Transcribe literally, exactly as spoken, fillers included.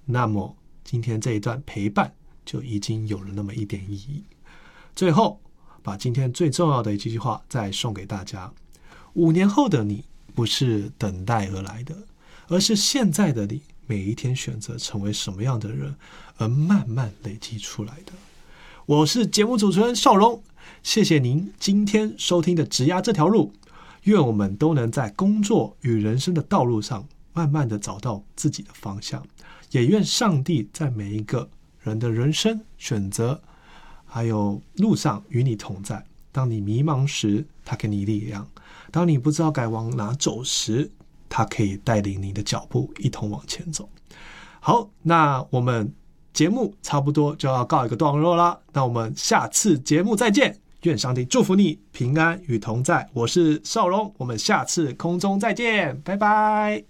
那么今天这一段陪伴就已经有了那么一点意义。最后把今天最重要的一句话再送给大家：五年后的你不是等待而来的，而是现在的你每一天选择成为什么样的人而慢慢累积出来的。我是节目主持人邵荣，谢谢您今天收听的职涯这条路，愿我们都能在工作与人生的道路上慢慢的找到自己的方向，也愿上帝在每一个人的人生选择还有路上与你同在。当你迷茫时，他给你力量；当你不知道该往哪走时，他可以带领你的脚步一同往前走。好，那我们节目差不多就要告一个段落啦，那我们下次节目再见，愿上帝祝福你平安与同在。我是邵荣，我们下次空中再见，拜拜。